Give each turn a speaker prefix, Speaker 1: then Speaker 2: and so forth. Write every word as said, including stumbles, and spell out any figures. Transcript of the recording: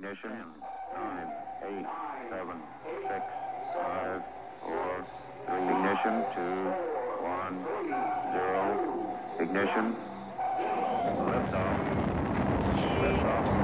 Speaker 1: Ignition. Nine, eight, seven, six, five, four, three. Ignition. Two, one, zero. Ignition. Liftoff. Liftoff.